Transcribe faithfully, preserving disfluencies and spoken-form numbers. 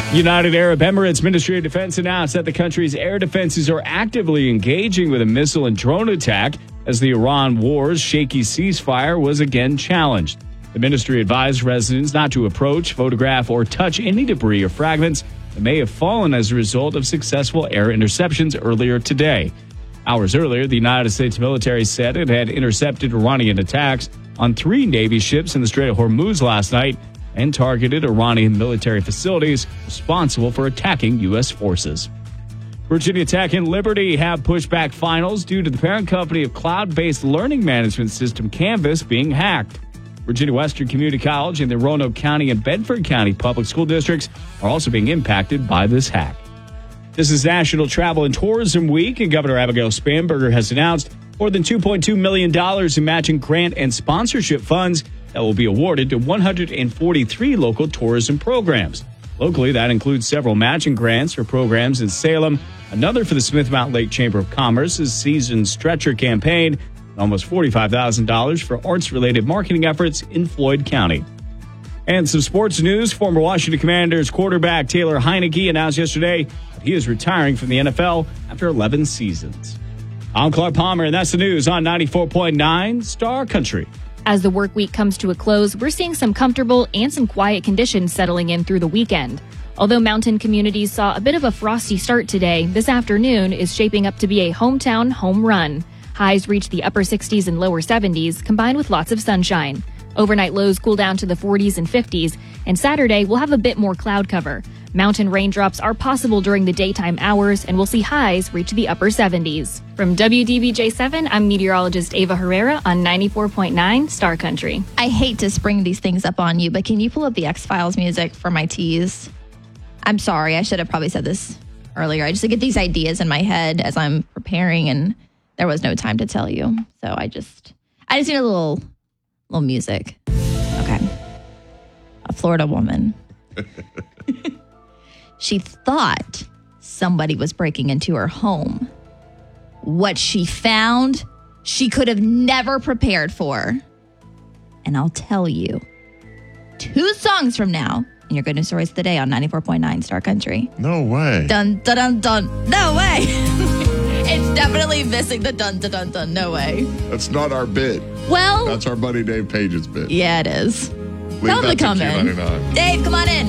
United Arab Emirates Ministry of Defense announced that the country's air defenses are actively engaging with a missile and drone attack as the Iran war's shaky ceasefire was again challenged. The ministry advised residents not to approach, photograph, or touch any debris or fragments that may have fallen as a result of successful air interceptions earlier today. Hours earlier, the United States military said it had intercepted Iranian attacks on three Navy ships in the Strait of Hormuz last night and targeted Iranian military facilities responsible for attacking U S forces. Virginia Tech and Liberty have pushed back finals due to the parent company of cloud-based learning management system Canvas being hacked. Virginia Western Community College and the Roanoke County and Bedford County public school districts are also being impacted by this hack. This is National Travel and Tourism Week, and Governor Abigail Spanberger has announced more than two point two million dollars in matching grant and sponsorship funds that will be awarded to one hundred forty-three local tourism programs. Locally, that includes several matching grants for programs in Salem, another for the Smith Mountain Lake Chamber of Commerce's Season Stretcher campaign, and almost forty-five thousand dollars for arts-related marketing efforts in Floyd County. And some sports news. Former Washington Commanders quarterback Taylor Heineke announced yesterday that he is retiring from the N F L after eleven seasons. I'm Clark Palmer, and that's the news on ninety-four point nine Star Country. As the work week comes to a close, we're seeing some comfortable and some quiet conditions settling in through the weekend. Although mountain communities saw a bit of a frosty start today, this afternoon is shaping up to be a hometown home run. Highs reach the upper sixties and lower seventies, combined with lots of sunshine. Overnight lows cool down to the forties and fifties, and Saturday will have a bit more cloud cover. Mountain raindrops are possible during the daytime hours, and we'll see highs reach the upper seventies. From W D B J seven, I'm meteorologist Ava Herrera on ninety-four point nine Star Country. I hate to spring these things up on you, but can you pull up the X-Files music for my tease? I'm sorry, I should have probably said this earlier. I just get these ideas in my head as I'm preparing, and there was no time to tell you. So I just, I just need a little, little music. Okay. A Florida woman. She thought somebody was breaking into her home. What she found, she could have never prepared for. And I'll tell you, two songs from now, in your Good News Stories today on ninety-four point nine Star Country. No way. Dun, dun, dun, dun. No way. It's definitely missing the dun, dun, dun, dun. No way. That's not our bit. Well. That's our buddy Dave Page's bit. Yeah, it is. Leave Tell him that to come Q in. ninety-nine. Dave, come on in.